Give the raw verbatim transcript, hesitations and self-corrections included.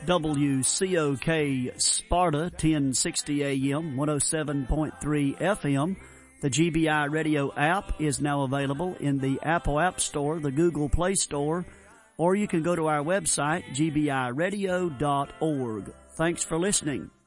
W C O K Sparta, ten sixty A M, one oh seven point three F M. The G B I Radio app is now available in the Apple App Store, the Google Play Store, or you can go to our website, G B I radio dot org. Thanks for listening.